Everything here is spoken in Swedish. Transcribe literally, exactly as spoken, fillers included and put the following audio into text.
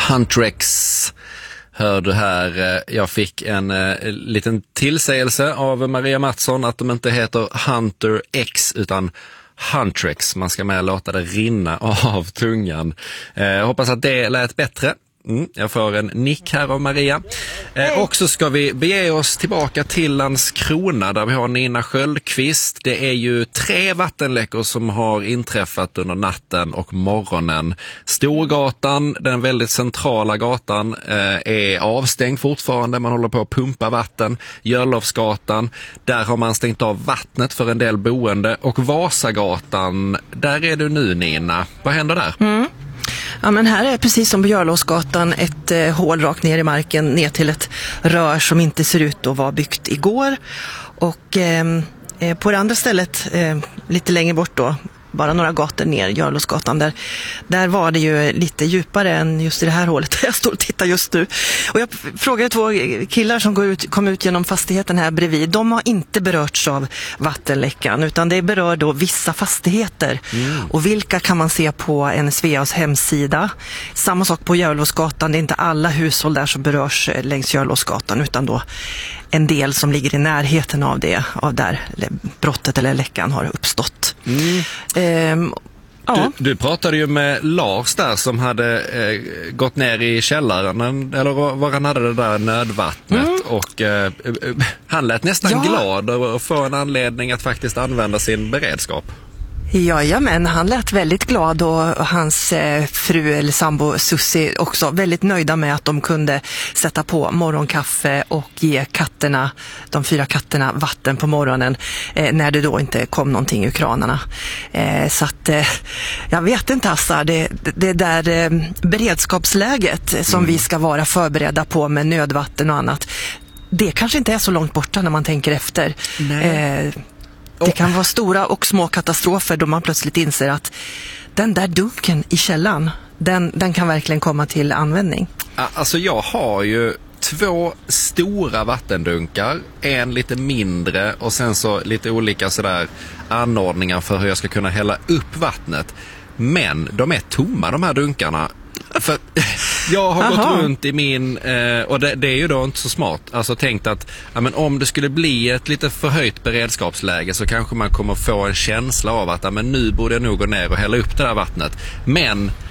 Huntrex hör du här. Jag fick en eh, liten tillsägelse av Maria Mattsson att de inte heter Hunter X utan Huntrex. Man ska med låta det rinna av tungan. Eh, jag hoppas att det lät bättre. Mm, jag får en nick här av Maria. Eh, och så ska vi bege oss tillbaka till Landskrona där vi har Nina Sköldqvist. Det är ju tre vattenläckor som har inträffat under natten och morgonen. Storgatan, den väldigt centrala gatan, eh, är avstängd fortfarande. Man håller på att pumpa vatten. Jörlofsgatan, där har man stängt av vattnet för en del boende. Och Vasagatan, där är du nu Nina. Vad händer där? Mm. Ja, men här är precis som på Jörlåsgatan ett eh, hål rakt ner i marken ner till ett rör som inte ser ut att vara byggt igår. Och eh, på det andra stället, eh, lite längre bort då, bara några gator ner, Jörlåsgatan, där, där var det ju lite djupare än just i det här hålet där jag står och tittar just nu. Och jag frågade två killar som går ut, kom ut genom fastigheten här bredvid. De har inte berörts av vattenläckan utan det berör då vissa fastigheter. Mm. Och vilka kan man se på en Sveas hemsida. Samma sak på Jörlåsgatan, det är inte alla hushåll där som berörs längs Jörlåsgatan utan då en del som ligger i närheten av det, av där brottet eller läckan har uppstått. Mm. Ehm, ja. du, du pratade ju med Lars där som hade eh, gått ner i källaren eller var han hade det där nödvattnet mm. och eh, han lät nästan ja. glad att få en anledning att faktiskt använda sin beredskap. Ja, men han lät väldigt glad och hans eh, fru eller sambo Susie också väldigt nöjda med att de kunde sätta på morgonkaffe och ge katterna, de fyra katterna vatten på morgonen eh, när det då inte kom någonting ur kranarna. Eh, så att eh, jag vet inte Assa, det, det där eh, beredskapsläget som mm. vi ska vara förberedda på med nödvatten och annat, det kanske inte är så långt borta när man tänker efter. Nej. Eh, Det kan vara stora och små katastrofer då man plötsligt inser att den där dunken i källan, den, den kan verkligen komma till användning. Alltså jag har ju två stora vattendunkar, en lite mindre och sen så lite olika sådär anordningar för hur jag ska kunna hälla upp vattnet. Men de är tomma de här dunkarna. För jag har Aha. gått runt i min eh, och det, det är ju då inte så smart. Alltså tänkt att ja, men om det skulle bli ett lite förhöjt beredskapsläge så kanske man kommer få en känsla av att ja, men nu borde jag nog gå ner och hälla upp det där vattnet. Men